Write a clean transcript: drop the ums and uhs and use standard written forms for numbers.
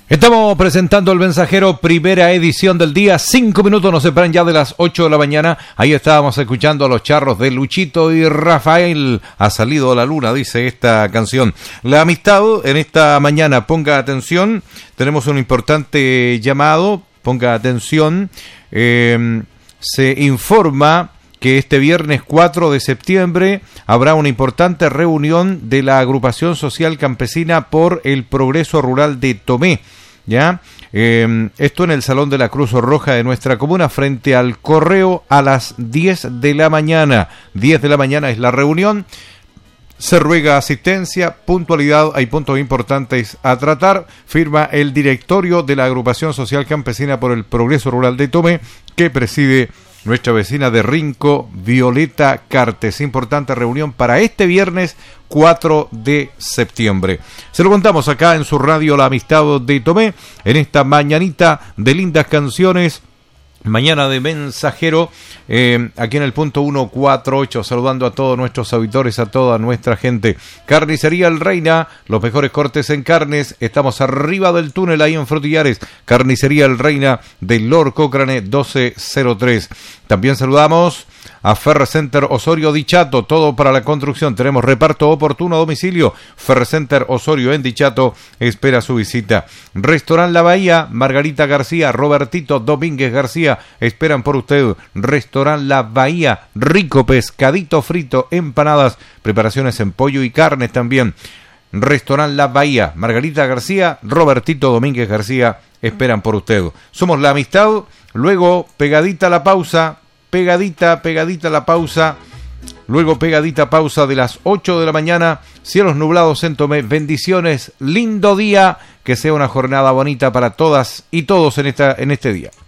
Estamos presentando El Mensajero, primera edición del día. 5 minutos nos separan ya de las 8 de la mañana. Ahí estábamos escuchando a los charros de Luchito y Rafael. Ha salido la luna, dice esta canción. La amistad en esta mañana, ponga atención. Tenemos un importante llamado, ponga atención. Se informa que este viernes 4 de septiembre habrá una importante reunión de la Agrupación Social Campesina por el Progreso Rural de Tomé. ¿Ya? Esto en el Salón de la Cruz Roja de nuestra comuna, frente al correo, a las 10 de la mañana. 10 de la mañana es la reunión. Se ruega asistencia, puntualidad, hay puntos importantes a tratar. Firma el directorio de la Agrupación Social Campesina por el Progreso Rural de Tomé, que preside nuestra vecina de Rinco, Violeta Cartes. Importante reunión para este viernes 4 de septiembre. Se lo contamos acá en su radio La Amistad de Tomé, en esta mañanita de lindas canciones. Mañana de Mensajero, aquí en el punto 148, saludando a todos nuestros auditores, a toda nuestra gente. Carnicería El Reina, los mejores cortes en carnes. Estamos arriba del túnel, ahí en Frutillares. Carnicería El Reina del Lord Cochrane 1203. También saludamos a Ferrecenter Osorio Dichato, todo para la construcción. Tenemos reparto oportuno a domicilio. Ferrecenter Osorio en Dichato espera su visita. Restaurant La Bahía, Margarita García, Robertito Domínguez García esperan por usted. Restaurant La Bahía, rico pescadito frito, empanadas, preparaciones en pollo y carnes también. Restaurant La Bahía, Margarita García, Robertito Domínguez García esperan por usted. Somos La Amistad. Luego pegadita la pausa, pegadita la pausa, luego pegadita pausa de las 8 de la mañana, cielos nublados en Tomé, bendiciones, lindo día, que sea una jornada bonita para todas y todos en este día.